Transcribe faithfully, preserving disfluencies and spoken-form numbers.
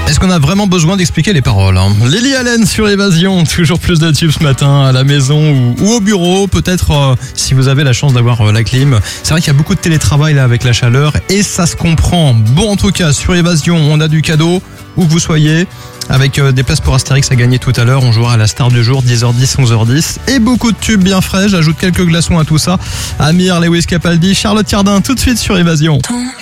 Est-ce qu'on a vraiment besoin d'expliquer les paroles hein Lily Allen sur Évasion, toujours plus de tubes ce matin à la maison ou, ou au bureau, peut-être euh, si vous avez la chance d'avoir euh, la clim. C'est vrai qu'il y a beaucoup de télétravail là avec la chaleur et ça se comprend. Bon, en tout cas, sur Évasion, on a du cadeau, où que vous soyez, avec euh, des places pour Astérix à gagner tout à l'heure. On jouera à la star du jour, dix heures dix, onze heures dix. Et beaucoup de tubes bien frais, j'ajoute quelques glaçons à tout ça. Amir, Lewis Capaldi, Charlotte Cardin, tout de suite sur Évasion.